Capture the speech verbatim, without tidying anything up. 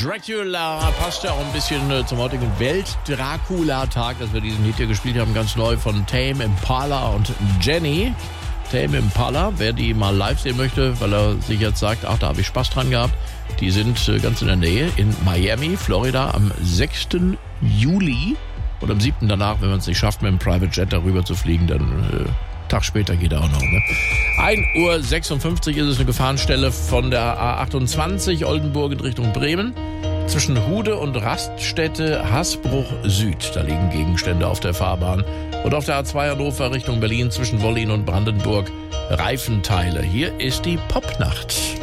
Dracula passt ja auch ein bisschen zum heutigen Welt-Dracula-Tag, dass wir diesen Hit hier gespielt haben, ganz neu von Tame Impala und Jenny. Tame Impala, wer die mal live sehen möchte, weil er sich jetzt sagt, ach, da habe ich Spaß dran gehabt, die sind ganz in der Nähe in Miami, Florida, am sechsten Juli und am siebten danach, wenn man es nicht schafft, mit dem Private Jet darüber zu fliegen, dann äh, Tag später geht er auch noch. Ne? ein Uhr sechsundfünfzig ist es eine Gefahrenstelle von der A achtundzwanzig Oldenburg in Richtung Bremen. Zwischen Hude und Raststätte Hasbruch Süd. Da liegen Gegenstände auf der Fahrbahn. Und auf der A zwei Hannover Richtung Berlin zwischen Wollin und Brandenburg Reifenteile. Hier ist die Popnacht.